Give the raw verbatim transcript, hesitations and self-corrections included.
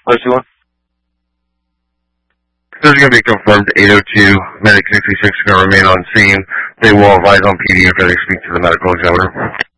What's the one? This is going to be confirmed eight oh two. Medic sixty-six is going to remain on scene. They will advise on P D after they speak to the medical examiner.